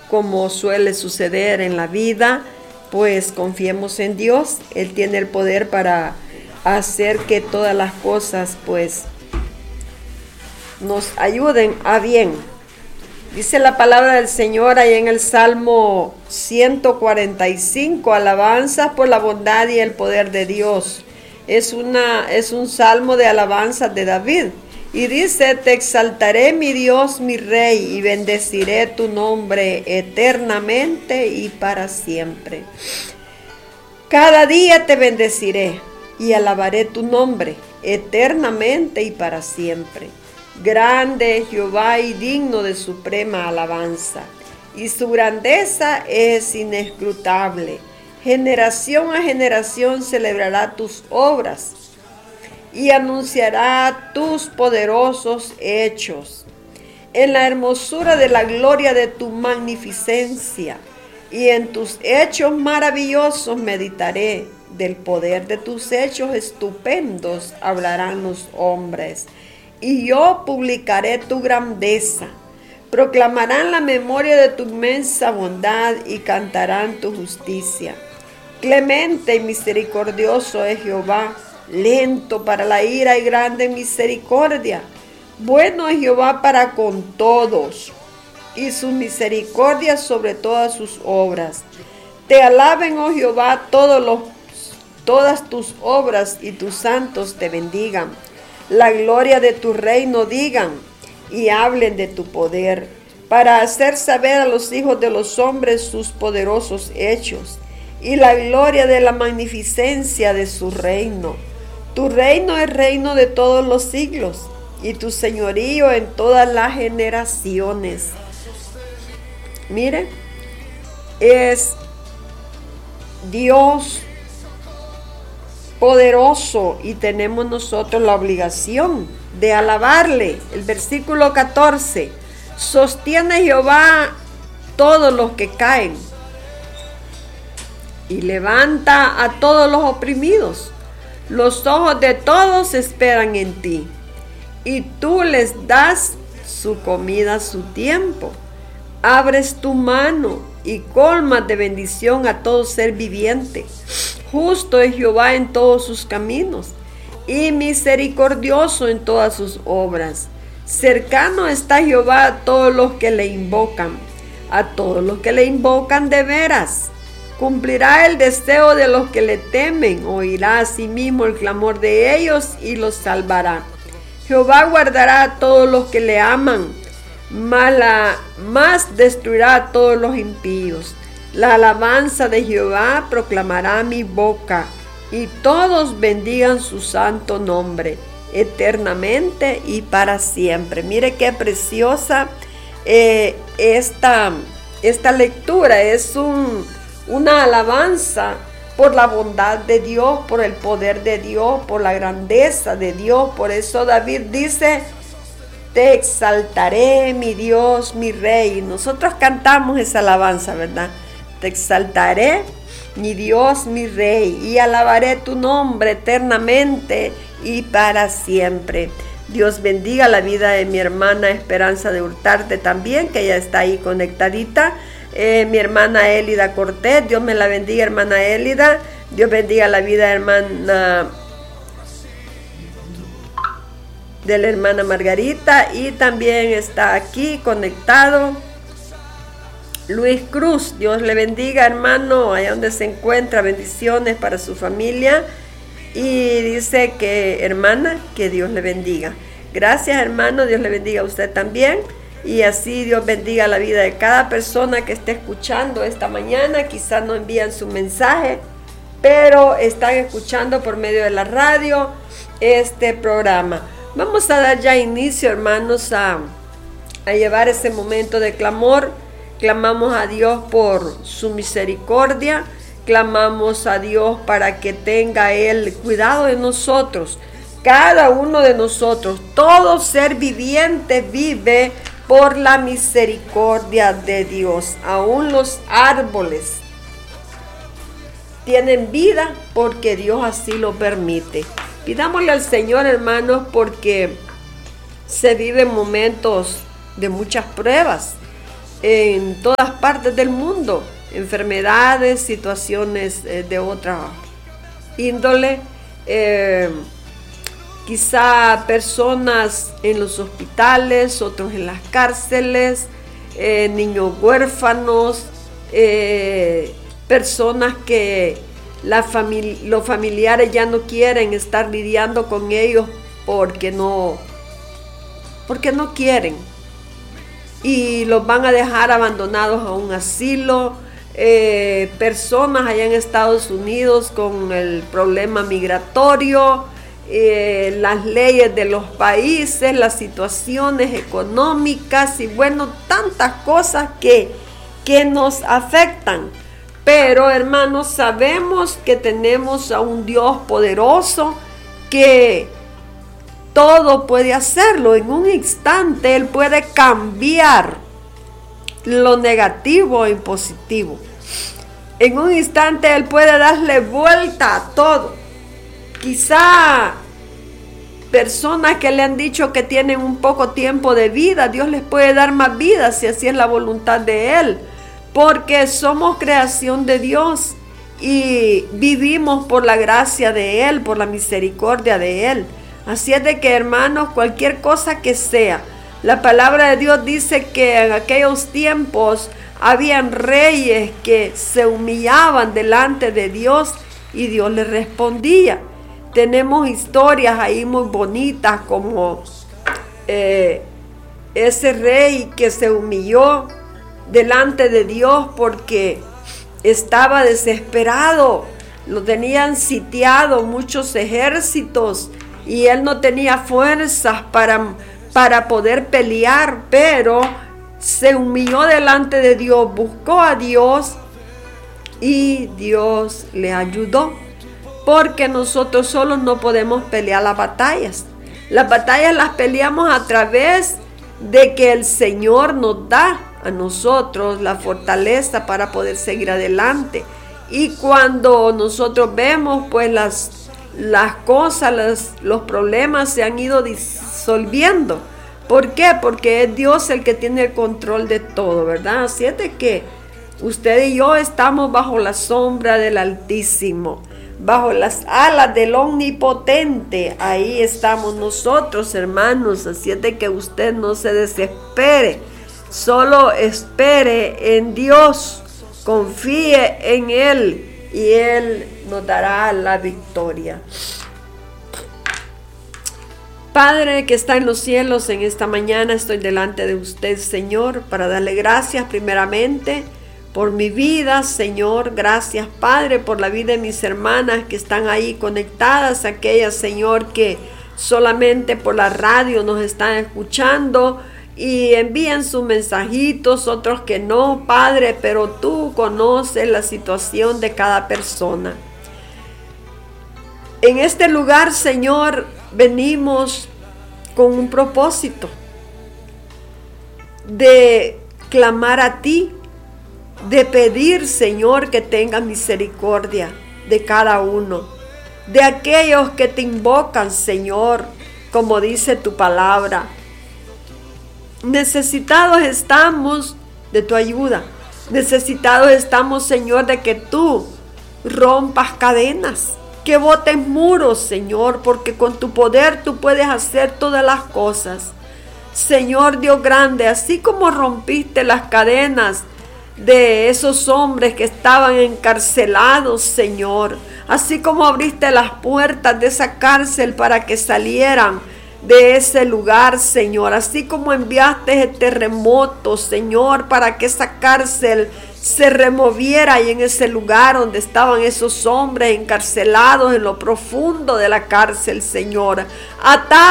como suele suceder en la vida, pues confiemos en Dios. Él tiene el poder para hacer que todas las cosas pues nos ayuden a bien. Dice la palabra del Señor ahí en el Salmo 145, alabanzas por la bondad y el poder de Dios. Es un salmo de alabanzas de David. Y dice, te exaltaré mi Dios, mi Rey, y bendeciré tu nombre eternamente y para siempre. Cada día te bendeciré y alabaré tu nombre eternamente y para siempre. Grande es Jehová y digno de suprema alabanza, y su grandeza es inescrutable. Generación a generación celebrará tus obras y anunciará tus poderosos hechos. En la hermosura de la gloria de tu magnificencia y en tus hechos maravillosos meditaré. Del poder de tus hechos estupendos hablarán los hombres. Y yo publicaré tu grandeza. Proclamarán la memoria de tu inmensa bondad y cantarán tu justicia. Clemente y misericordioso es Jehová, lento para la ira y grande en misericordia. Bueno es Jehová para con todos, y su misericordia sobre todas sus obras. Te alaben, oh Jehová, todas tus obras, y tus santos te bendigan. La gloria de tu reino digan, y hablen de tu poder, para hacer saber a los hijos de los hombres sus poderosos hechos, y la gloria de la magnificencia de su reino. Tu reino es reino de todos los siglos, y tu señorío en todas las generaciones. Mire, es Dios poderoso y tenemos nosotros la obligación de alabarle. El versículo 14, sostiene Jehová todos los que caen y levanta a todos los oprimidos. Los ojos de todos esperan en ti, y tú les das su comida a su tiempo. Abres tu mano y colmas de bendición a todo ser viviente. Justo es Jehová en todos sus caminos, y misericordioso en todas sus obras. Cercano está Jehová a todos los que le invocan, a todos los que le invocan de veras. Cumplirá el deseo de los que le temen, oirá a sí mismo el clamor de ellos y los salvará. Jehová guardará a todos los que le aman, mas destruirá a todos los impíos. La alabanza de Jehová proclamará mi boca, y todos bendigan su santo nombre, eternamente y para siempre. Mire qué preciosa esta lectura. Es una alabanza por la bondad de Dios, por el poder de Dios, por la grandeza de Dios. Por eso David dice, te exaltaré, mi Dios, mi Rey. Nosotros cantamos esa alabanza, ¿verdad? Te exaltaré, mi Dios, mi Rey, y alabaré tu nombre eternamente y para siempre. Dios bendiga la vida de mi hermana Esperanza de Hurtarte también, que ya está ahí conectadita. Mi hermana Élida Cortés, Dios me la bendiga, hermana Élida. Dios bendiga la vida de la hermana Margarita, y también está aquí conectado Luis Cruz. Dios le bendiga, hermano, allá donde se encuentra. Bendiciones para su familia. Y dice que, hermana, que Dios le bendiga. Gracias, hermano, Dios le bendiga a usted también. Y así Dios bendiga la vida de cada persona que esté escuchando esta mañana. Quizás no envían su mensaje, pero están escuchando por medio de la radio este programa. Vamos a dar ya inicio, hermanos, a llevar ese momento de clamor. Clamamos a Dios por su misericordia. Clamamos a Dios para que tenga Él cuidado de nosotros. Cada uno de nosotros, todo ser viviente vive por la misericordia de Dios. Aún los árboles tienen vida porque Dios así lo permite. Pidámosle al Señor, hermanos, porque se viven momentos de muchas pruebas. en todas partes del mundo, enfermedades, situaciones de otra índole, quizá personas en los hospitales, otros en las cárceles, niños huérfanos, personas que los familiares ya no quieren estar lidiando con ellos porque no quieren, y los van a dejar abandonados a un asilo. Personas allá en Estados Unidos con el problema migratorio, las leyes de los países, las situaciones económicas y bueno, tantas cosas que nos afectan. Pero hermanos, sabemos que tenemos a un Dios poderoso que todo puede hacerlo. En un instante Él puede cambiar lo negativo en positivo. En un instante Él puede darle vuelta a todo. Quizá personas que le han dicho que tienen un poco tiempo de vida, Dios les puede dar más vida si así es la voluntad de Él. Porque somos creación de Dios y vivimos por la gracia de Él, por la misericordia de Él. Así es de que, hermanos, cualquier cosa que sea, la palabra de Dios dice que en aquellos tiempos habían reyes que se humillaban delante de Dios y Dios les respondía. Tenemos historias ahí muy bonitas como ese rey que se humilló delante de Dios porque estaba desesperado, lo tenían sitiado muchos ejércitos y él no tenía fuerzas para poder pelear, pero se humilló delante de Dios, buscó a Dios y Dios le ayudó, porque nosotros solos no podemos pelear las batallas. Las batallas las peleamos a través de que el Señor nos da a nosotros la fortaleza para poder seguir adelante. Y cuando nosotros vemos pues las cosas, los problemas se han ido disolviendo. ¿Por qué? Porque es Dios el que tiene el control de todo, ¿verdad? Así es de que usted y yo estamos bajo la sombra del Altísimo, bajo las alas del Omnipotente. Ahí estamos nosotros, hermanos. Así es de que usted no se desespere. Solo espere en Dios, confíe en Él y Él nos dará la victoria. Padre que está en los cielos, en esta mañana estoy delante de usted, Señor, para darle gracias primeramente por mi vida, Señor. Gracias, Padre, por la vida de mis hermanas que están ahí conectadas, aquellas, Señor, que solamente por la radio nos están escuchando y envían sus mensajitos, otros que no, Padre, pero tú conoces la situación de cada persona. En este lugar, Señor, venimos con un propósito de clamar a ti, de pedir, Señor, que tengas misericordia de cada uno, de aquellos que te invocan, Señor, como dice tu palabra. Necesitados estamos de tu ayuda. Necesitados estamos, Señor, de que tú rompas cadenas, que botes muros, Señor, porque con tu poder tú puedes hacer todas las cosas. Señor Dios grande, así como rompiste las cadenas de esos hombres que estaban encarcelados, Señor, así como abriste las puertas de esa cárcel para que salieran de ese lugar, Señor, así como enviaste el terremoto, Señor, para que esa cárcel se removiera y en ese lugar donde estaban esos hombres encarcelados en lo profundo de la cárcel, Señor, atados